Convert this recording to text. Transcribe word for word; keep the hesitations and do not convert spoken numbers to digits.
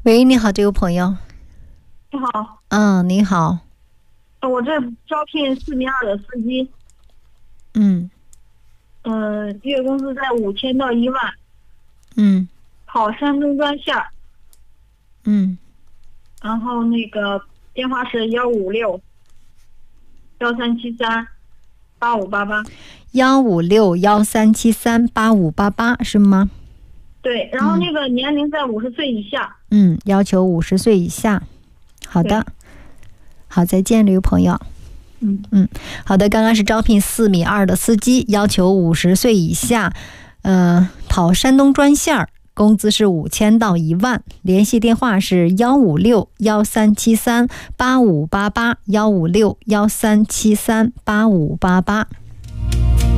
喂，你好，这位朋友。 你好。 嗯，你好。 我这招聘四米二的司机。 嗯。 嗯、呃，月工资在五千到一万。 嗯。 跑山东专线。 嗯。 然后那个电话是幺五六幺三七三八五八八。 幺五六幺三七三八五八八是吗？ 对，然后那个年龄在五十岁以下。 嗯，要求五十岁以下。好的。好，再见，这位朋友。 嗯嗯，好的，刚刚是招聘四米二的司机，要求五十岁以下，呃，跑山东专线，工资是五千到一万，联系电话是幺五六幺三七三八五八八幺五六幺三七三八五八八。